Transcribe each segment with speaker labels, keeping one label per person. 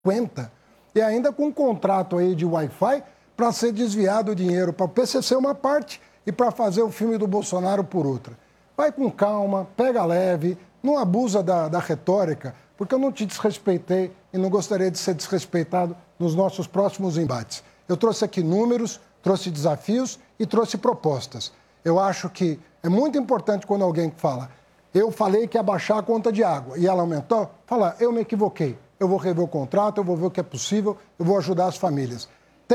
Speaker 1: 50. E ainda com um contrato aí de Wi-Fi para ser desviado o dinheiro para o PCC uma parte e para fazer o filme do Bolsonaro por outra. Vai com calma, pega leve, não abusa da retórica, porque eu não te desrespeitei e não gostaria de ser desrespeitado nos nossos próximos embates. Eu trouxe aqui números, trouxe desafios e trouxe propostas. Eu acho que é muito importante quando alguém fala, eu falei que ia baixar a conta de água e ela aumentou, falar, eu me equivoquei. Eu vou rever o contrato, eu vou ver o que é possível, eu vou ajudar as famílias.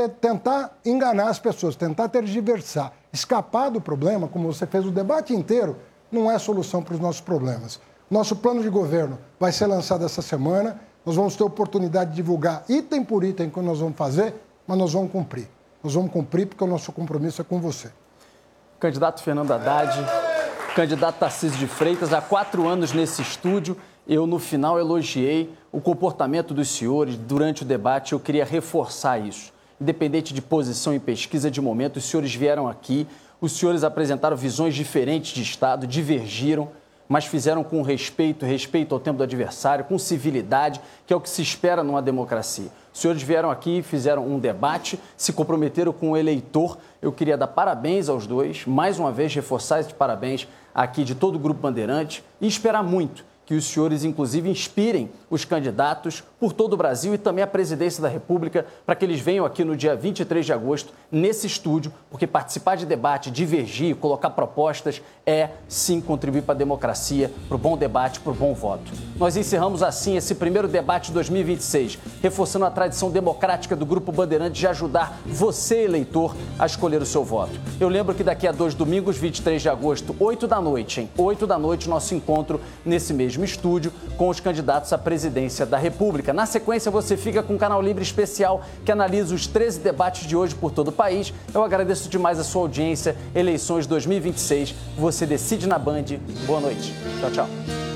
Speaker 1: Tentar enganar as pessoas, tentar tergiversar, escapar do problema, como você fez o debate inteiro, não é solução para os nossos problemas. Nosso plano de governo vai ser lançado essa semana, nós vamos ter oportunidade de divulgar item por item que nós vamos fazer, mas nós vamos cumprir. Nós vamos cumprir porque o nosso compromisso é com você.
Speaker 2: Candidato Fernando Haddad, candidato Tarcísio de Freitas, há 4 anos nesse estúdio, eu, no final, elogiei o comportamento dos senhores durante o debate. Eu queria reforçar isso. Independente de posição e pesquisa de momento, os senhores vieram aqui, os senhores apresentaram visões diferentes de Estado, divergiram, mas fizeram com respeito ao tempo do adversário, com civilidade, que é o que se espera numa democracia. Os senhores vieram aqui, fizeram um debate, se comprometeram com o eleitor. Eu queria dar parabéns aos dois, mais uma vez reforçar esse parabéns aqui de todo o Grupo Bandeirante e esperar muito que os senhores, inclusive, inspirem os candidatos por todo o Brasil e também a presidência da República para que eles venham aqui no dia 23 de agosto, nesse estúdio, porque participar de debate, divergir, colocar propostas é, sim, contribuir para a democracia, para o bom debate, para o bom voto. Nós encerramos, assim, esse primeiro debate de 2026, reforçando a tradição democrática do Grupo Bandeirante de ajudar você, eleitor, a escolher o seu voto. Eu lembro que daqui a 2 domingos, 23 de agosto, 8 da noite, hein? 8 da noite, nosso encontro nesse mesmo estúdio com os candidatos à presidência da República. Na sequência, você fica com um canal livre especial que analisa os 13 debates de hoje por todo o país. Eu agradeço demais a sua audiência. Eleições 2026, você decide na Band. Boa noite. Tchau, tchau.